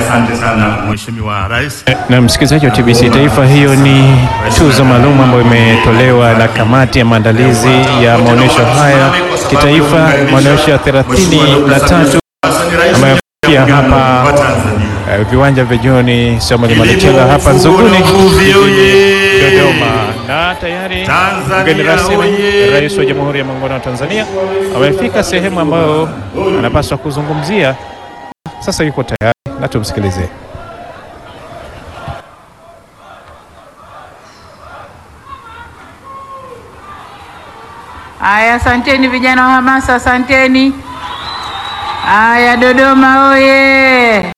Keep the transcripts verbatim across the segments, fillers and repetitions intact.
asante sana Mheshimiwa Rais. Na msikilizaji wa T B C Taifa, hiyo ni tuzo maalum ambayo imetolewa na kamati ya maandalizi ya maonyesho haya kitaifa, maonyesho ya thelathini na tatu ambayo yamefikia hapa uh, viwanja vya John Samuel Malecela hapa Nzuguni Dodoma, na tayari mgeni rasmi Rais wa Jamhuri ya Muungano wa Tanzania amefika sehemu ambayo anapaswa kuzungumzia. Sasa yuko tayari na tumsikilize. Aya, asanteni vijana wa hamasa, asanteni. Aya, Dodoma oye!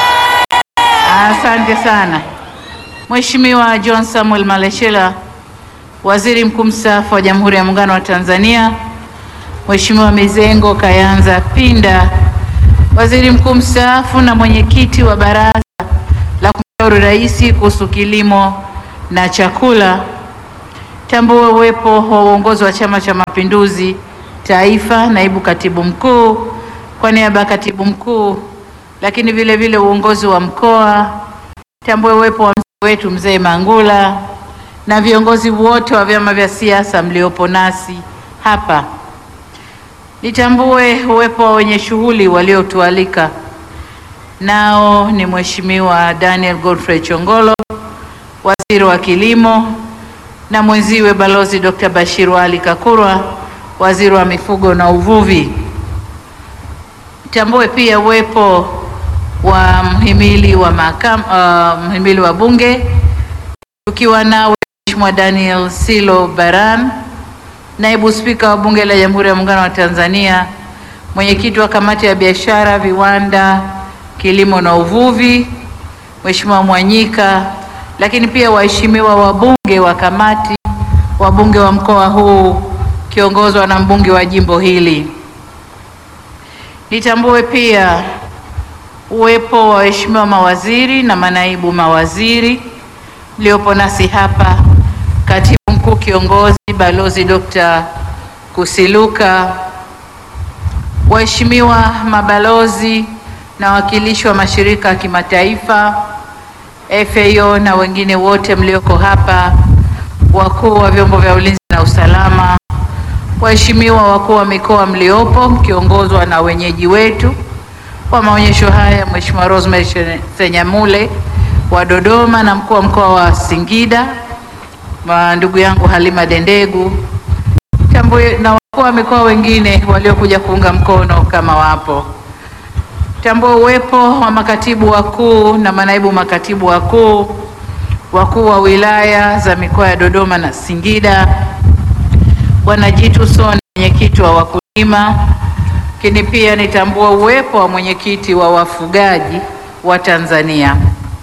Asante sana. Mheshimiwa John Samuel Malecela, Waziri Mkuu mstaafu wa Jamhuri ya Muungano wa Tanzania, Mheshimiwa Mizengo Kayanza Pinda, Waziri Mkuu mstaafu na mwenyekiti wa Baraza la Kumshauri Rais kuhusu kilimo na chakula, tambua uwepo wa uongozi wa Chama cha Mapinduzi Taifa, naibu katibu mkuu kwa niaba ya katibu mkuu, lakini vile vile uongozi wa mkoa, tambua uwepo wa mzee wetu mzee Mangula na viongozi wote wa vyama vya siasa mliopo nasi hapa. Nitambue uwepo wa wenye shughuli waliotualika, nao ni Mheshimiwa Daniel Godfrey Chongolo, Waziri wa Kilimo, na mwenziwe Balozi Doctor Bashiru Ali Kakurwa, Waziri wa Mifugo na Uvuvi. Tambue pia uwepo wa mhimili wa mahakama, uh, mhimili wa Bunge, tukiwa nawe Mheshimiwa Daniel Silo Baran, Naibu Spika wa Bunge la Jamhuri ya Muungano wa Tanzania, mwenyekiti wa Kamati ya Biashara, Viwanda, Kilimo na Uvuvi, Mheshimiwa Mwanyika, lakini pia waheshimiwa wabunge wa kamati, wabunge wa mkoa huu kiongozwa na mbunge wa jimbo hili. Nitambue pia uwepo wa waheshimiwa mawaziri na manaibu mawaziri mliopo nasi hapa, Katibu Mkuu Kiongozi Balozi Doctor Kusiluka, waheshimiwa mabalozi na wakilishi wa mashirika ya kimataifa, F A O na wengine wote mlioko hapa, wakuu wa vyombo vya ulinzi na usalama, waheshimiwa wakuu wa mikoa mliopo mkiongozwa na wenyeji wetu kwa maonyesho haya, Mheshimiwa Rosemary Senyamule wa Dodoma na mkuu wa mkoa wa Singida, ndugu yangu Halima Dendegu, tambue na wakuu wa mikoa wengine waliokuja kuunga mkono kama wapo. Tambua uwepo wa makatibu wakuu na manaibu makatibu wakuu, wakuu wa wilaya za mikoa ya Dodoma na Singida, Bwana Jitu Soni, mwenyekiti wa wakulima, lakini pia nitambua uwepo wa mwenyekiti wa wafugaji wa Tanzania,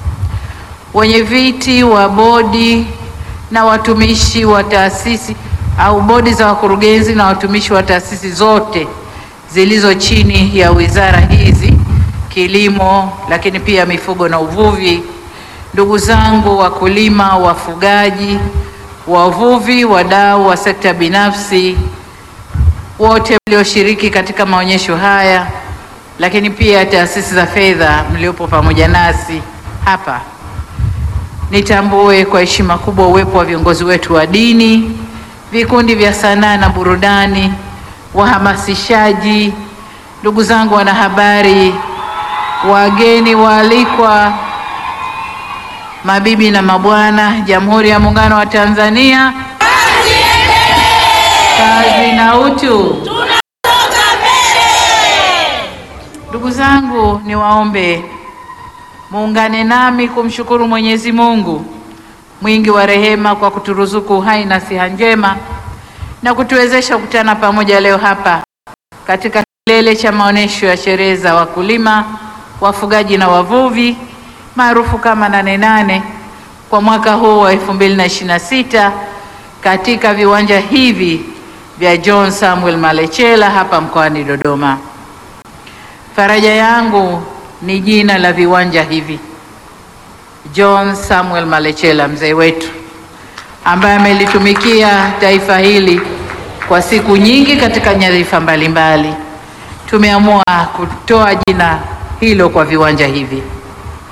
wenye viti wa bodi na watumishi wa taasisi au bodi za wakurugenzi na watumishi wa taasisi zote zilizo chini ya wizara hizi, kilimo, lakini pia mifugo na uvuvi, ndugu zangu wakulima, wafugaji, wavuvi, wadau wa sekta binafsi, wote mlioshiriki katika maonyesho haya, lakini pia taasisi za fedha mliopo pamoja nasi hapa. Nitambue kwa heshima kubwa uwepo wa viongozi wetu wa dini, vikundi vya sanaa na burudani, wahamasishaji, ndugu zangu wanahabari, wageni waalikwa, mabibi na mabwana, Jamhuri ya Muungano wa Tanzania, kazi na utu. Tunasonga mbele. Ndugu zangu, niwaombe muungane nami kumshukuru Mwenyezi Mungu mwingi wa rehema kwa kuturuzuku uhai na siha njema na kutuwezesha kukutana pamoja leo hapa katika kilele cha maonesho ya sherehe za wakulima, wafugaji na wavuvi maarufu kama Nane Nane kwa mwaka huu wa elfu mbili na ishirini na sita katika viwanja hivi vya John Samuel Malecela hapa mkoani Dodoma. Faraja yangu ni jina la viwanja hivi, John Samuel Malecela, mzee wetu ambaye amelitumikia taifa hili kwa siku nyingi katika nyadhifa mbalimbali. Tumeamua kutoa jina hilo kwa viwanja hivi.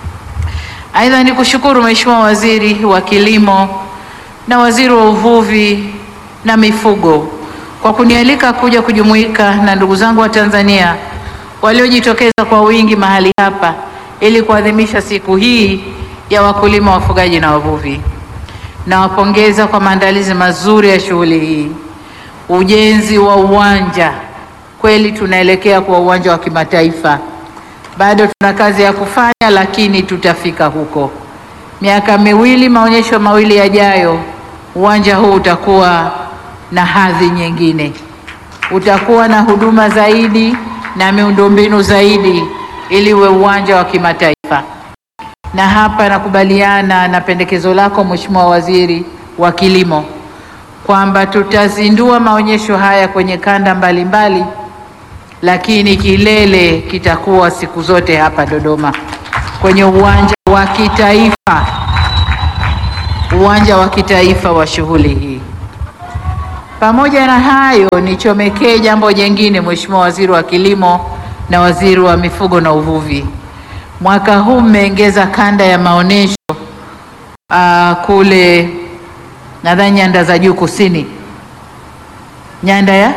Aidha, ni kushukuru Mheshimiwa Waziri wa Kilimo na Waziri wa Uvuvi na Mifugo kwa kunialika kuja kujumuika na ndugu zangu wa Tanzania waliojitokeza kwa wingi mahali hapa ili kuadhimisha siku hii ya wakulima, wafugaji na wavuvi. Nawapongeza kwa maandalizi mazuri ya shughuli hii. Ujenzi wa uwanja, kweli tunaelekea kwa uwanja wa kimataifa. Bado tuna kazi ya kufanya, lakini tutafika huko. Miaka miwili, maonyesho mawili yajayo, uwanja huu utakuwa na hadhi nyingine, utakuwa na huduma zaidi na miundombinu zaidi ili uwe uwanja wa kimataifa. Na hapa nakubaliana na pendekezo lako Mheshimiwa Waziri wa Kilimo kwamba tutazindua maonyesho haya kwenye kanda mbalimbali mbali, lakini kilele kitakuwa siku zote hapa Dodoma kwenye uwanja wa kitaifa, uwanja wa kitaifa wa shughuli hii. Pamoja na hayo, nichomekee jambo jingine Mheshimiwa Waziri wa Kilimo na Waziri wa Mifugo na Uvuvi. Mwaka huu mmeongeza kanda ya maonesho uh, kule nadhani nyanda za juu kusini, nyanda ya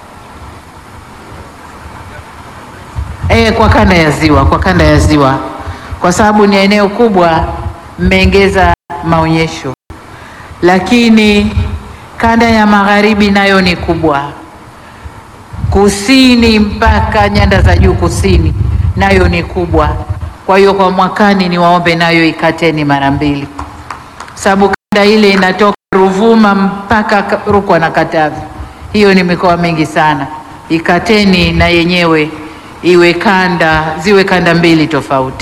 eh, kwa kanda ya ziwa, kwa kanda ya ziwa, kwa sababu ni eneo kubwa, mmeongeza maonyesho. Lakini kanda ya magharibi nayo ni kubwa, kusini mpaka nyanda za juu kusini nayo ni kubwa. Kwa hiyo kwa mwakani ni waombe nayo ikateni mara mbili, sababu kanda ile inatoka Ruvuma mpaka Rukwa na Katavi, hiyo ni mikoa mingi sana. Ikateni na yenyewe iwe kanda, ziwe kanda mbili tofauti.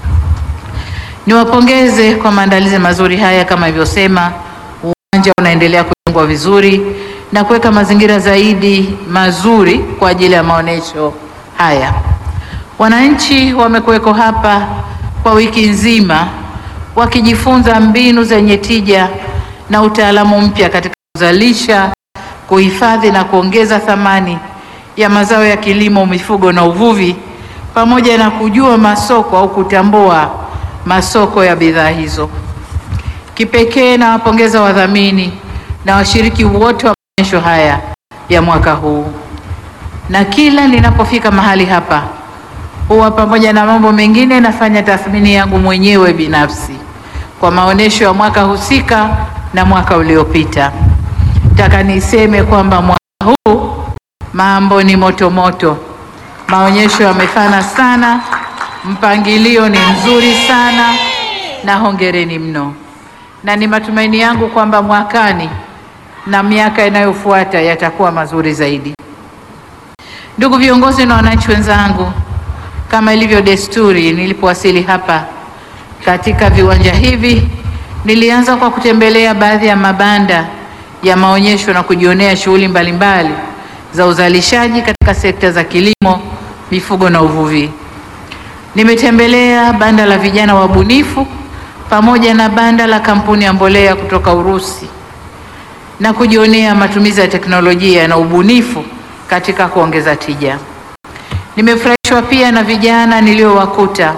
Niwapongeze kwa maandalizi mazuri haya. Kama ilivyosema, uwanja unaendelea kujengwa vizuri na kuweka mazingira zaidi mazuri kwa ajili ya maonesho haya. Wananchi wamekuweko hapa kwa wiki nzima wakijifunza mbinu zenye tija na utaalamu mpya katika kuzalisha, kuhifadhi na kuongeza thamani ya mazao ya kilimo, mifugo na uvuvi, pamoja na kujua masoko au kutambua masoko ya bidhaa hizo. Kipekee na wapongeza wadhamini na washiriki wote wa maonyesho haya ya mwaka huu. Na kila ninapofika mahali hapa huwa pamoja na mambo mengine nafanya tathmini yangu mwenyewe binafsi kwa maonyesho ya mwaka husika na mwaka uliopita. Nataka niseme kwamba mwaka huu mambo ni moto moto. Maonyesho yamefana sana, mpangilio ni mzuri sana, na hongereni mno. Na ni matumaini yangu kwamba mwakani na miaka inayofuata yatakuwa mazuri zaidi. Ndugu viongozi na wananchi wenzangu, kama ilivyo desturi, nilipowasili hapa katika viwanja hivi, nilianza kwa kutembelea baadhi ya mabanda ya maonyesho na kujionea shughuli mbalimbali za uzalishaji katika sekta za kilimo, mifugo na uvuvi. Nimetembelea banda la vijana wabunifu pamoja na banda la kampuni ya mbolea kutoka Urusi na kujionea matumizi ya teknolojia na ubunifu katika kuongeza tija. Nimefurahishwa pia na vijana niliowakuta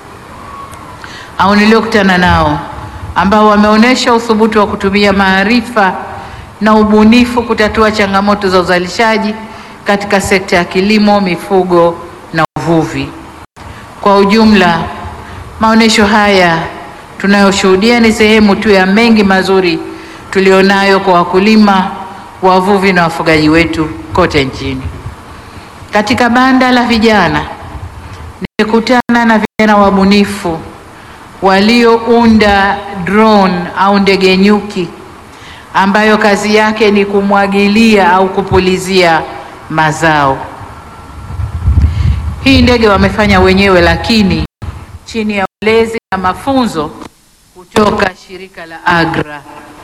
au niliokutana nao ambao wameonyesha uthubutu wa kutumia maarifa na ubunifu kutatua changamoto za uzalishaji katika sekta ya kilimo, mifugo na uvuvi. Kwa ujumla, maonyesho haya tunayoshuhudia ni sehemu tu ya mengi mazuri tulionayo kwa wakulima, wavuvi na wafugaji wetu kote nchini. Katika banda la vijana nimekutana na vijana wabunifu waliounda drone au ndege nyuki ambayo kazi yake ni kumwagilia au kupulizia mazao. Hii ndege wamefanya wenyewe, lakini chini ya ulezi na mafunzo kutoka shirika la AGRA.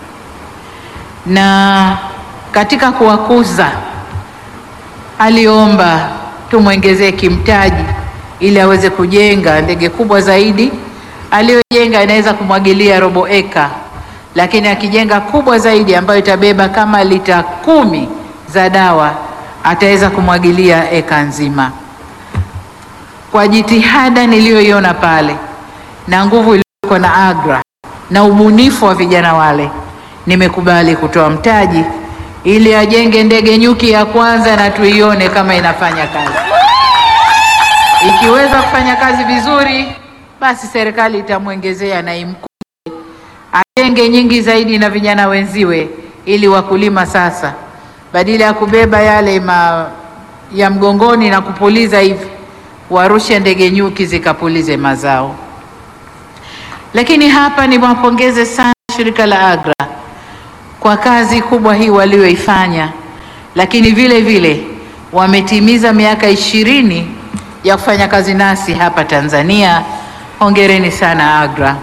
Na katika kuwakuza, aliomba tumwongezee kimtaji ili aweze kujenga ndege kubwa zaidi. Aliyojenga inaweza kumwagilia robo eka, lakini akijenga kubwa zaidi ambayo itabeba kama lita kumi za dawa ataweza kumwagilia eka nzima. Kwa jitihada niliyoiona pale na nguvu iliyokuwa ulioko na AGRA na ubunifu wa vijana wale, nimekubali kutoa mtaji ili ajenge ndege nyuki ya kwanza na tuione kama inafanya kazi. Ikiweza kufanya kazi vizuri, basi serikali itamwongezea na imkue ajenge nyingi zaidi na vijana wenziwe, ili wakulima sasa badala ya kubeba yale ma, ya mgongoni na kupuliza hivi, warushe ndege nyuki zikapulize mazao. Lakini hapa niwapongeze sana shirika la AGRA kwa kazi kubwa hii walioifanya, lakini vile vile wametimiza miaka ishirini ya kufanya kazi nasi hapa Tanzania. Hongereni sana AGRA.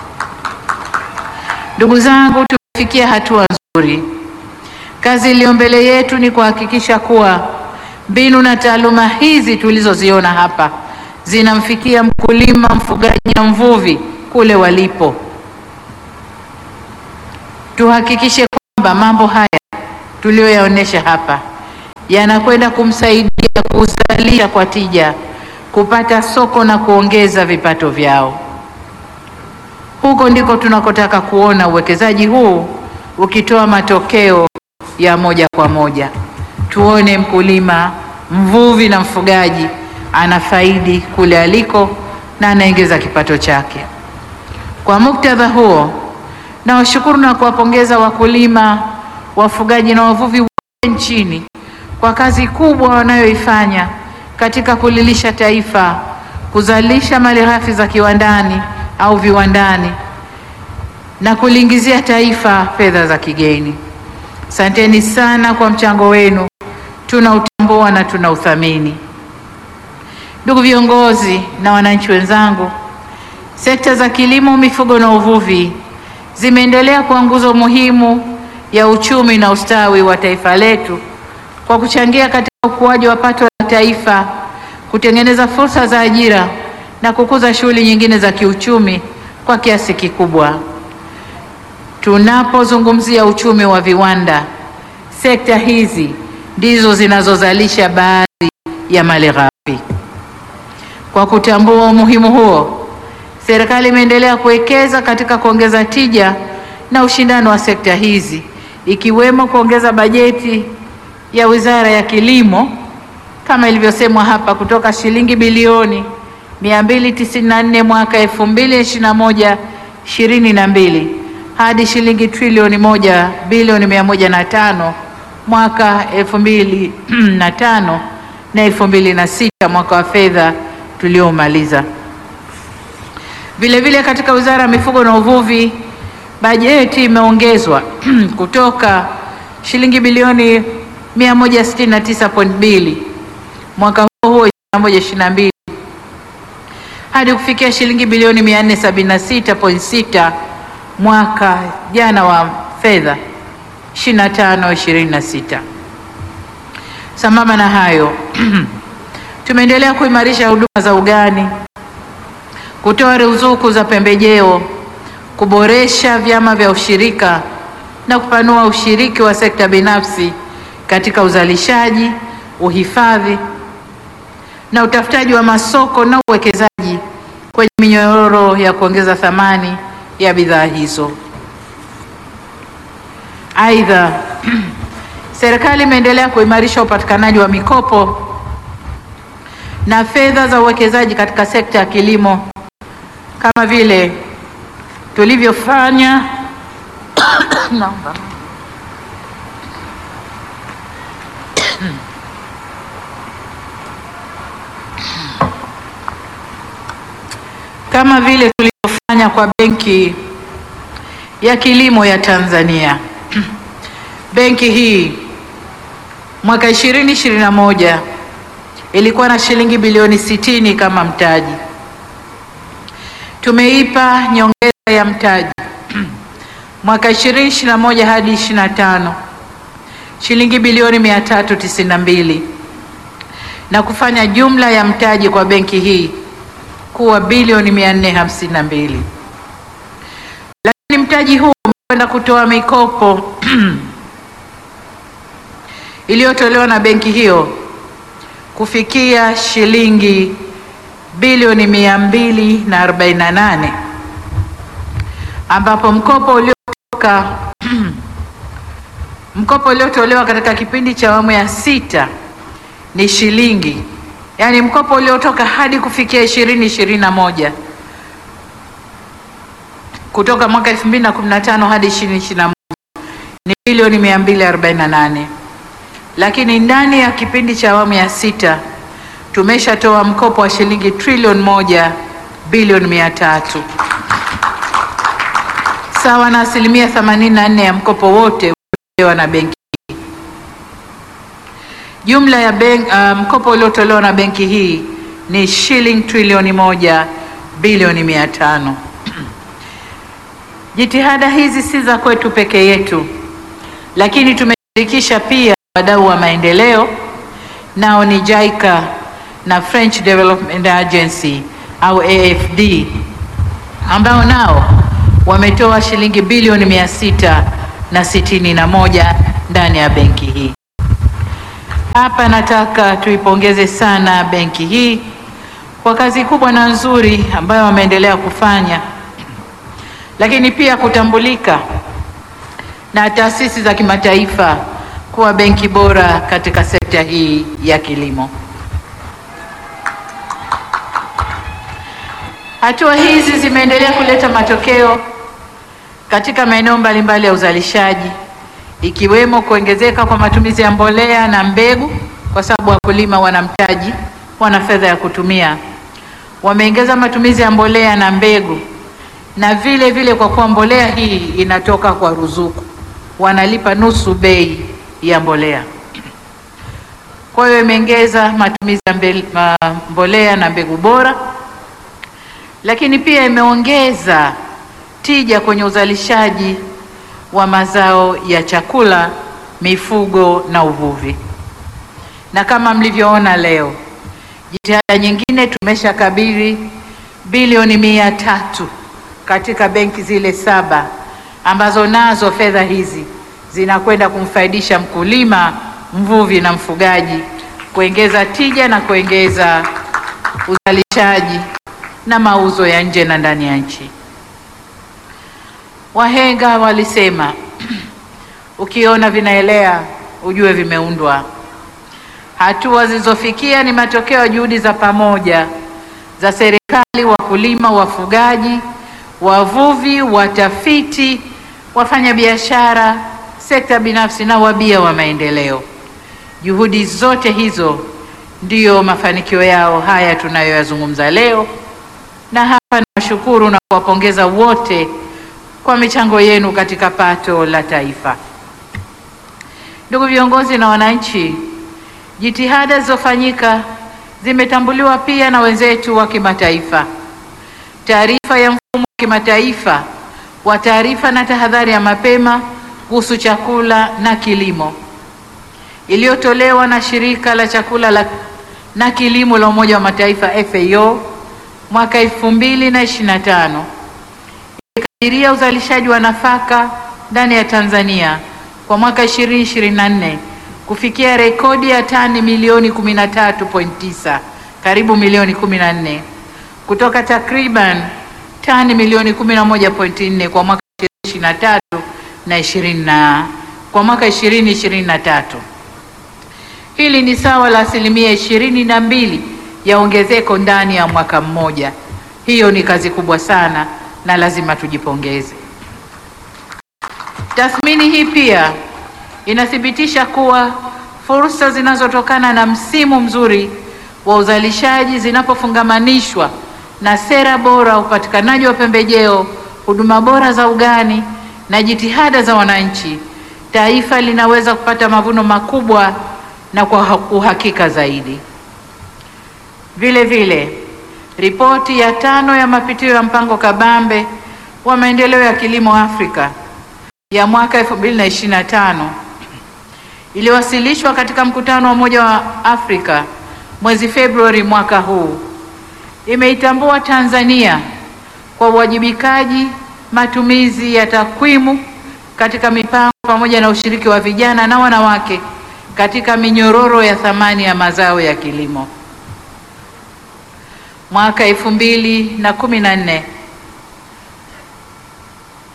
Ndugu zangu, tumefikia hatua nzuri. Kazi iliyo mbele yetu ni kuhakikisha kuwa mbinu na taaluma hizi tulizoziona hapa zinamfikia mkulima, mfugaji na mvuvi kule walipo. Tuhakikishe kwamba mambo haya tuliyoyaonesha hapa yanakwenda kumsaidia kuzalisha kwa tija, kupata soko na kuongeza vipato vyao. Huko ndiko tunakotaka kuona uwekezaji huu ukitoa matokeo ya moja kwa moja. Tuone mkulima, mvuvi na mfugaji anafaidi kule aliko na anaongeza kipato chake. Kwa muktadha huo, nawashukuru na kuwapongeza wakulima, wafugaji na wavuvi wote nchini kwa kazi kubwa wanayoifanya katika kulilisha taifa, kuzalisha malighafi za kiwandani au viwandani na kuliingizia taifa fedha za kigeni. Asanteni sana kwa mchango wenu, tunautambua na tunauthamini. Ndugu viongozi na wananchi wenzangu, sekta za kilimo, mifugo na uvuvi zimeendelea kuwa nguzo muhimu ya uchumi na ustawi wa taifa letu kwa kuchangia katika ukuaji wa pato la taifa, kutengeneza fursa za ajira na kukuza shughuli nyingine za kiuchumi kwa kiasi kikubwa. Tunapozungumzia uchumi wa viwanda, sekta hizi ndizo zinazozalisha baadhi ya malighafi. Kwa kutambua umuhimu huo, serikali imeendelea kuwekeza katika kuongeza tija na ushindani wa sekta hizi, ikiwemo kuongeza bajeti ya Wizara ya Kilimo kama ilivyosemwa hapa, kutoka shilingi bilioni mia mbili tisini na nne mwaka elfu mbili ishirini na moja ishirini na mbili hadi shilingi trilioni moja bilioni mia moja na tano mwaka elfu mbili na tano na elfu mbili na sita mwaka wa fedha tuliomaliza. Vile vile katika Wizara ya Mifugo na Uvuvi, bajeti imeongezwa kutoka shilingi bilioni mia moja sitini na tisa nukta mbili mwaka huo huo ishirini na moja ishirini na mbili hadi kufikia shilingi bilioni mia nne sabini na sita nukta sita mwaka jana wa fedha ishirini na tano ishirini na sita. Sambamba na hayo, tumeendelea kuimarisha huduma za ugani, kutoa ruzuku za pembejeo, kuboresha vyama vya ushirika na kupanua ushiriki wa sekta binafsi katika uzalishaji, uhifadhi na utafutaji wa masoko na uwekezaji kwenye minyororo ya kuongeza thamani ya bidhaa hizo. Aidha, serikali imeendelea kuimarisha upatikanaji wa mikopo na fedha za uwekezaji katika sekta ya kilimo kama vile tulivyofanya naomba kama vile tulivyofanya kwa Benki ya Kilimo ya Tanzania. Benki hii mwaka ishirini ishirini na moja ilikuwa na shilingi bilioni sitini kama mtaji. Tumeipa nyongeza ya mtaji mwaka ishirini ishirini na moja hadi ishirini na tano shilingi bilioni mia tatu tisini na mbili na kufanya jumla ya mtaji kwa benki hii kuwa bilioni mia nne hamsini na mbili. Lakini mtaji huu umekwenda kutoa mikopo iliyotolewa na benki hiyo kufikia shilingi bilioni mia mbili na arobaini na nane ambapo mkopo uliotoka mkopo uliotolewa katika kipindi cha awamu ya sita ni shilingi, yaani mkopo uliotoka hadi kufikia ishirini ishirini na moja kutoka mwaka elfu mbili na kumi na tano hadi ishirini ishirini na moja ni bilioni mia mbili arobaini na nane, lakini ndani ya kipindi cha awamu ya sita tumeshatoa mkopo wa shilingi trilioni moja bilioni mia tatu, sawa na asilimia themanini na nne ya mkopo wote uliotolewa na benki hii. Jumla ya benki, uh, mkopo uliotolewa na benki hii ni shilingi trilioni moja bilioni mia tano. Jitihada hizi si za kwetu peke yetu, lakini tumeshirikisha pia wadau wa maendeleo, nao ni JICA na French Development Agency au A F D, ambao nao wametoa shilingi bilioni mia sita na sitini na moja ndani ya benki hii. Hapa nataka tuipongeze sana benki hii kwa kazi kubwa na nzuri ambayo wameendelea kufanya, lakini pia kutambulika na taasisi za kimataifa kuwa benki bora katika sekta hii ya kilimo. Hatua hizi zimeendelea kuleta matokeo katika maeneo mbalimbali ya uzalishaji, ikiwemo kuongezeka kwa matumizi ya mbolea na mbegu, kwa sababu wakulima wana mtaji, wana fedha ya kutumia. Wameongeza matumizi ya mbolea na mbegu, na vile vile kwa kuwa mbolea hii inatoka kwa ruzuku, wanalipa nusu bei ya mbolea. Kwa hiyo imeongeza matumizi ya mbolea na mbegu bora, lakini pia imeongeza tija kwenye uzalishaji wa mazao ya chakula, mifugo na uvuvi. Na kama mlivyoona leo, jitihada nyingine tumeshakabidhi bilioni mia tatu katika benki zile saba ambazo nazo fedha hizi zinakwenda kumfaidisha mkulima, mvuvi na mfugaji, kuongeza tija na kuongeza uzalishaji na mauzo ya nje na ndani ya nchi. Wahenga walisema ukiona vinaelea ujue vimeundwa. Hatua zilizofikia ni matokeo ya juhudi za pamoja za serikali, wakulima, wafugaji, wavuvi, watafiti, wafanyabiashara, sekta binafsi na wabia wa maendeleo. Juhudi zote hizo ndiyo mafanikio yao haya tunayoyazungumza leo, na hapa nawashukuru na kuwapongeza wote kwa michango yenu katika pato la taifa. Ndugu viongozi na wananchi, jitihada zilizofanyika zimetambuliwa pia na wenzetu wa kimataifa. Taarifa ya mfumo wa kimataifa wa taarifa na tahadhari ya mapema kuhusu chakula na kilimo iliyotolewa na shirika la chakula la na kilimo la Umoja wa Mataifa F A O mwaka elfu mbili na ishirini na tano ilikadiria uzalishaji wa nafaka ndani ya Tanzania kwa mwaka ishirini ishirini na nne kufikia rekodi ya tani milioni kumi na tatu nukta tisa, karibu milioni kumi na nne, kutoka takriban tani milioni kumi na moja nukta nne kwa mwaka ishirini ishirini na tatu na ishirini na kwa mwaka ishirini ishirini na tatu. Hili ni sawa la asilimia ishirini na mbili ya ongezeko ndani ya mwaka mmoja. Hiyo ni kazi kubwa sana na lazima tujipongeze. Tathmini hii pia inathibitisha kuwa fursa zinazotokana na msimu mzuri wa uzalishaji zinapofungamanishwa na sera bora, upatikanaji wa pembejeo, huduma bora za ugani na jitihada za wananchi, taifa linaweza kupata mavuno makubwa na kwa uhakika zaidi. Vile vile, ripoti ya tano ya mapitio ya mpango kabambe wa maendeleo ya kilimo Afrika ya mwaka elfu mbili na ishirini na tano iliwasilishwa katika mkutano wa Umoja wa Afrika mwezi Februari mwaka huu, imeitambua Tanzania kwa uwajibikaji, matumizi ya takwimu katika mipango pamoja na ushiriki wa vijana na wanawake katika minyororo ya thamani ya mazao ya kilimo. Mwaka elfu mbili na kumi na nne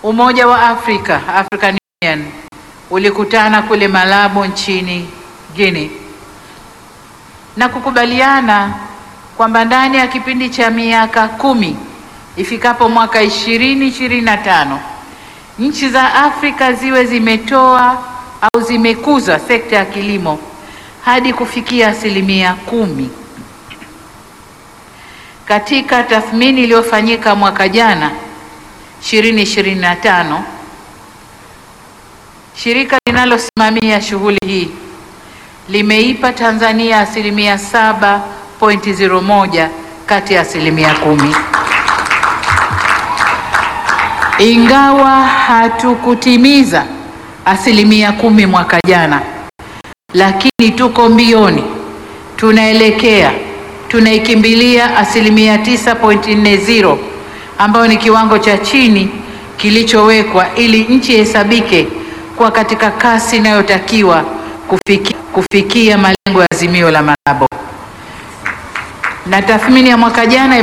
Umoja wa Afrika, African Union, ulikutana kule Malabo nchini Guinea na kukubaliana kwamba ndani ya kipindi cha miaka kumi ifikapo mwaka ishirini ishirini na tano nchi za Afrika ziwe zimetoa au zimekuza sekta ya kilimo hadi kufikia asilimia kumi. Katika tathmini iliyofanyika mwaka jana ishirini ishirini na tano, shirika linalosimamia shughuli hii limeipa Tanzania asilimia saba pointi zero moja kati ya asilimia kumi. Ingawa hatukutimiza asilimia kumi mwaka jana, lakini tuko mbioni, tunaelekea, tunaikimbilia asilimia tisa pointi nne zero ambayo ni kiwango cha chini kilichowekwa ili nchi ihesabike kwa katika kasi inayotakiwa kufikia, kufikia malengo ya azimio la Malabo. Na tathmini ya mwaka jana